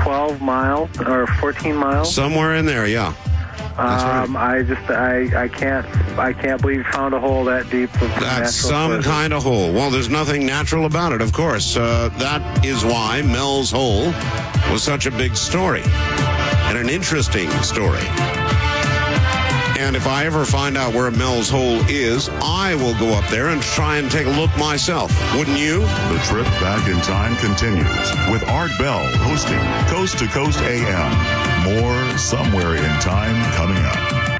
12 miles or 14 miles. Somewhere in there, yeah. That's right. I can't believe you found a hole that deep. That's some kind of hole. Well, there's nothing natural about it, of course. That is why Mel's Hole was such a big story and an interesting story. And if I ever find out where Mel's Hole is, I will go up there and try and take a look myself. Wouldn't you? The trip back in time continues with Art Bell hosting Coast to Coast AM. More Somewhere in Time coming up.